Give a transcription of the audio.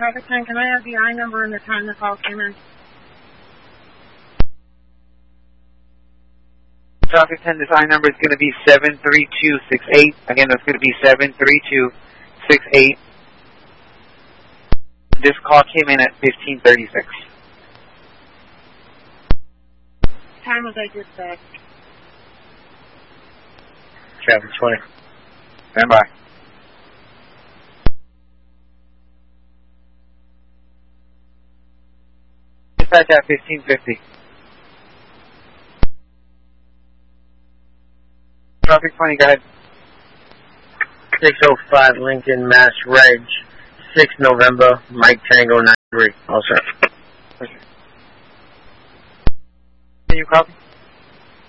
Traffic 10, can I have the I number and the time the call came in? Traffic 10, this I number is going to be 73268. Again, that's going to be 73268. This call came in at 1536. Time was I dispatched? Traffic 20. Stand by. Dispatch at 1550. Traffic 20, go ahead. 605 Lincoln, Mass Reg, 6 November, Mike Tango 93. All set. Can you copy?